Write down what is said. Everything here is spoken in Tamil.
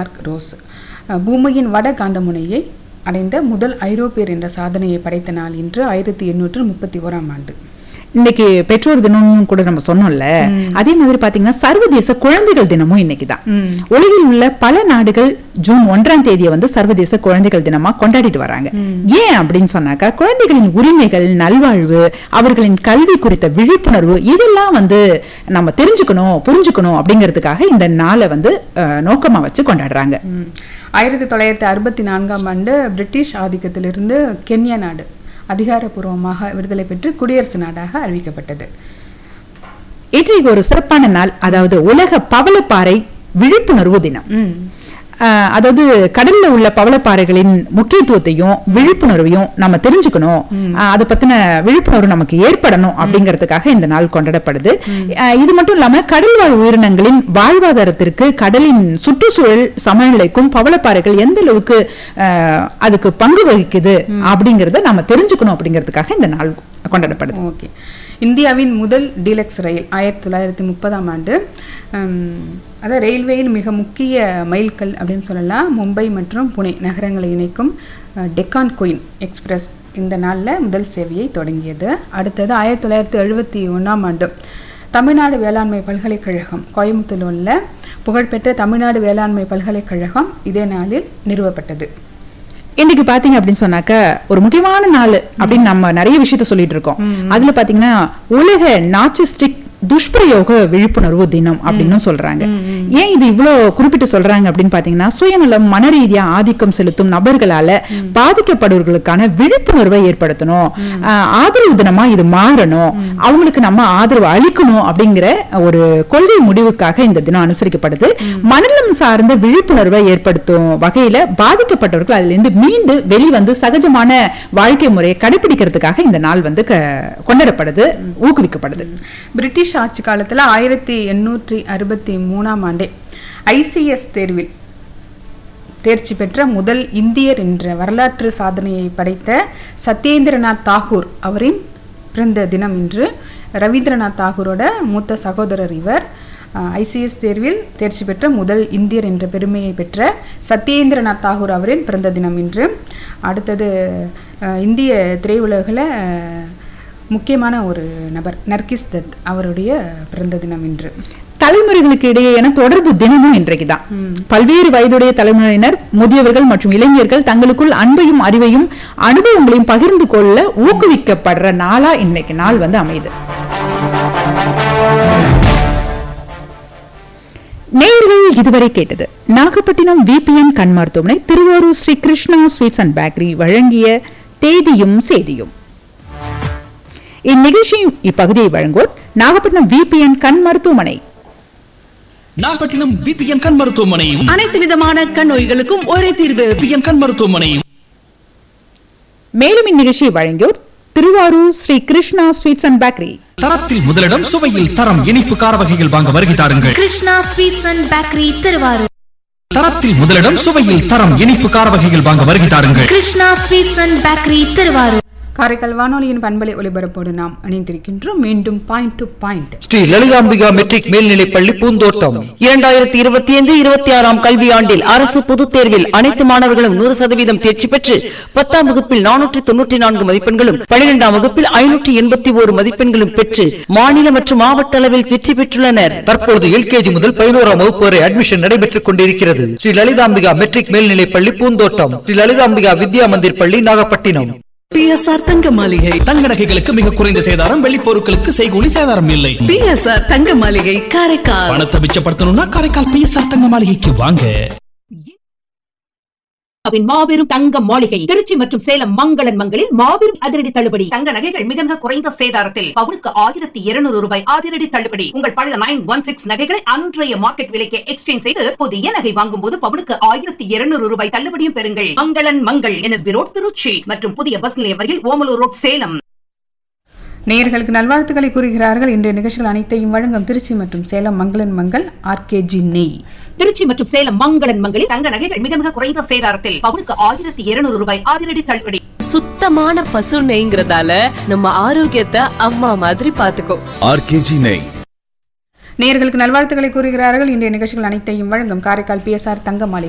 கிளார்க் ரோஸ் பூமியின் வட காந்தமுனையை அடைந்த முதல் ஐரோப்பியர் என்ற சாதனையை படைத்த நாள் இன்று 1831 இன்னைக்கு பெற்றோர் தினமும் கூட நம்ம சொன்னோம்ல, அதே மாதிரி பாத்தீங்கன்னா சர்வதேச குழந்தைகள் தினமும் இன்னைக்குதான். உலகில் உள்ள பல நாடுகள் ஜூன் 1ஆம் தேதியை வந்து சர்வதேச குழந்தைகள் தினமா கொண்டாடிட்டு வராங்க. ஏன் அப்படின்னு சொன்னாக்கா, குழந்தைகளின் உரிமைகள், நல்வாழ்வு, அவர்களின் கல்வி குறித்த விழிப்புணர்வு இதெல்லாம் வந்து நம்ம தெரிஞ்சுக்கணும், புரிஞ்சுக்கணும் அப்படிங்கிறதுக்காக இந்த நாளை வந்து நோக்கமா வச்சு கொண்டாடுறாங்க. 1964 பிரிட்டிஷ் ஆதிக்கத்திலிருந்து கென்யா நாடு அதிகாரப்பூர்வமாக விடுதலை பெற்று குடியரசு நாடாக அறிவிக்கப்பட்டது. இன்றைக்கு ஒரு சிறப்பான நாள், அதாவது உலக பவளப்பாறை விழிப்புணர்வு தினம். அதாவது கடல்ல உள்ள பவளப்பாறைகளின் முக்கியத்துவத்தையும் விழிப்புணர்வையும் நம்ம தெரிஞ்சுக்கணும், அதை பத்தின விழிப்புணர்வு நமக்கு ஏற்படணும் அப்படிங்கிறதுக்காக இந்த நாள் கொண்டாடப்படுது. இது மட்டும் இல்லாம கடல் வாழ் உயிரினங்களின் வாழ்வாதாரத்திற்கு, கடலின் சுற்றுச்சூழல் சமநிலைக்கும் பவளப்பாறைகள் எந்த அளவுக்கு அதுக்கு பங்கு வகிக்குது அப்படிங்கறத நம்ம தெரிஞ்சுக்கணும் அப்படிங்கிறதுக்காக இந்த நாள் கொண்டாடப்படுது. ஓகே. இந்தியாவின் முதல் டீலக்ஸ் ரயில் 1930 அதாவது ரயில்வேயின் மிக முக்கிய மைல்கல் அப்படின்னு சொல்லலாம். மும்பை மற்றும் புனே நகரங்களை இணைக்கும் டெக்கான் குயின் எக்ஸ்பிரஸ் இந்த நாளில் முதல் சேவையை தொடங்கியது. அடுத்தது 1971 தமிழ்நாடு வேளாண்மை பல்கலைக்கழகம், கோயம்புத்தூரில் உள்ள புகழ்பெற்ற தமிழ்நாடு வேளாண்மை பல்கலைக்கழகம் இதே நாளில் நிறுவப்பட்டது. இன்னைக்கு பாத்தீங்க அப்படின்னு சொன்னாக்க ஒரு முக்கியமான நாள் அப்படின்னு நம்ம நிறைய விஷயத்த சொல்லிட்டு இருக்கோம். அதுல பாத்தீங்கன்னா உலக நார்சிஸ்டிக் துஷ்பிரயோக விழிப்புணர்வு தினம் அப்படின்னு சொல்றாங்க. ஏன் இது இவ்வளவு குறிப்பிட்டு சொல்றாங்க அப்படின்னு பாத்தீங்கன்னா, சுயநலம், மனரீதியா ஆதிக்கம் செலுத்தும் நபர்களால பாதிக்கப்படுவர்களுக்கான விழிப்புணர்வை ஏற்படுத்தணும், ஆதரவு தினமா இது மாறணும், அவங்களுக்கு நம்ம ஆதரவு அளிக்கணும் அப்படிங்கிற ஒரு கொள்கை முடிவுக்காக இந்த தினம் அனுசரிக்கப்படுது. மனநலம் சார்ந்த விழிப்புணர்வை ஏற்படுத்தும் வகையில பாதிக்கப்பட்டவர்கள் அதுல இருந்து மீண்டு வெளிவந்து சகஜமான வாழ்க்கை முறையை கடைபிடிக்கிறதுக்காக இந்த நாள் வந்து கொண்டாடப்படுது, ஊக்குவிக்கப்படுது. பிரிட்டிஷ் ஆட்சி காலத்தில் 1863 ICS தேர்வில் தேர்ச்சி பெற்ற முதல் இந்தியர் என்ற வரலாற்று சாதனையை படைத்த சத்யேந்திரநாத் தாகூர் அவரின் பிறந்த தினம் இன்று. ரவீந்திரநாத் தாகூரோட மூத்த சகோதரர் இவர். ICS தேர்வில் தேர்ச்சி பெற்ற முதல் இந்தியர் என்ற பெருமையை பெற்ற சத்யேந்திரநாத் தாகூர் அவரின் பிறந்த தினம் இன்று. அடுத்தது இந்திய திரையுலகில் முக்கியமான ஒரு நபர் நர்கிஸ் தத் அவருடைய பிறந்த தினம் இன்று. தலைமுறைகளுக்கு இடையேயான தொடர்பு தினமும் இன்றைக்குதான். பல்வேறு வயதுடைய தலைமுறையினர், முதியவர்கள் மற்றும் இளைஞர்கள் தங்களுக்குள் அன்பையும் அறிவையும் அனுபவங்களையும் பகிர்ந்து கொள்ள ஊக்குவிக்கப்படுற நாளா இன்னைக்கு நாள் வந்து அமையுது. நேயர்கள் இதுவரை கேட்டது நாகப்பட்டினம் VPN கண் மருத்துவமனை, Thiruvarur Sri Krishna sweets and bakery வழங்கிய தேதியும் சேதியும். இந்நிகழ்ச்சியின் இப்பகுதியை வழங்குவோர் நாகப்பட்டினம் VPN கண் மருத்துவமனை. நாகப்பட்டினம் VPN கண் மருத்துவமனை, அனைத்து விதமான கண் நோய்களுக்கும் ஒரே தீர்வு. VPN கண் மருத்துவமனை. மேலும் இந்நிகழ்ச்சியை வழங்கியோர் Thiruvarur Sri Krishna sweets and bakery. தரத்தில் முதலிடம், சுவையில் தரம், இனிப்பு கார வகைகள் வாங்க வருகை தாருங்கள். Krishna sweets and bakery, Thiruvarur. தரத்தில் முதலிடம், சுவையில் தரம், இனிப்பு கார வகைகள் வாங்க வருகை தாருங்கள். Krishna sweets and bakery, Thiruvarur. Karaikal வானொலியின் பண்பலை ஒலிபரப்போடு நாம் இணைந்திருக்கின்றோம். மீண்டும் point to point. Sri Lalithambika matric மேல்நிலைப்பள்ளி பூந்தோட்டம். 2025-26 கல்வியாண்டில் அரசு பொதுத் தேர்வில் அனைத்து மாணவர்களும் 100% தேர்ச்சி பெற்று 10ஆம் வகுப்பில் 494 மதிப்பெண்களும் 12ஆம் வகுப்பில் 581 மதிப்பெண்களும் பெற்று மாநில மற்றும் மாவட்ட அளவில் வெற்றி பெற்றுள்ளனர். தற்போது LKG முதல் 11ஆம் வகுப்பு வரை அட்மிஷன் நடைபெற்றுக் கொண்டிருக்கிறது. ஸ்ரீ லலிதாம்பிகா மெட்ரிக் மேல்நிலைப்பள்ளி பூந்தோட்டம், ஸ்ரீ லலிதாம்பிகா வித்யா மந்திர் பள்ளி, நாகப்பட்டினம். PSR தங்க மாளிகை. தங்க நகைகளுக்கு மிக குறைந்த சேதாரம், வெள்ளி பொருட்களுக்கு செய்கூலி சேதாரம் இல்லை. PSR தங்க மாளிகை, காரைக்கால். பணத்தை மிச்சப்படுத்தணும்னா காரைக்கால் PSR தங்க மாளிகைக்கு வாங்க. மாபெரும் தங்க மாளிகை திருச்சி மற்றும் சேலம் மங்களன் மங்களில் மாபெரும் அதிரடி தள்ளுபடி. தங்க நகைகள் மிக மிக குறைந்த சேதாரத்தில் பவுனுக்கு 1200 ரூபாய் அதிரடி தள்ளுபடி. உங்கள் பழைய 916 நகைகளை அன்றைய மார்க்கெட் விலைக்கு எக்ஸ்சேஞ்ச் செய்து புதிய நகை வாங்கும் போது பவுனுக்கு 1200 ரூபாய் தள்ளுபடியும் பெறுங்கள். மங்களன் மங்கள், NSB ரோட், திருச்சி மற்றும் புதிய பஸ் நிலையம் வரையில் ஓமலூர் ரோட், சேலம். நேயர்களுக்கு நல்வாழ்த்துக்களை கூறுகிறார்கள். இன்றைய நிகழ்ச்சிகள் அனைத்தையும் வழங்கும் திருச்சி மற்றும் சேலம் மங்களன் மங்கள், RKG நெய். திருச்சி மற்றும் சேலம் மங்களன் மங்களில் தங்க நகைகள் மிக மிக குறைந்த சேதாரத்தில் பவுனுக்கு 1200 ரூபாய் அதிரடி தள்ளுபடி. சுத்தமான பசு நெய்ங்கிறதால நம்ம ஆரோக்கியத்தை அம்மா மாதிரி பாத்துக்கோ. RKG நெய். நேயர்களுக்கு நல்வாழ்த்துக்களை கூறுகிறார்கள். இன்றைய நிகழ்ச்சிகள் அனைத்தையும் வழங்கும் காரைக்கால் PSR தங்க மாளிகை.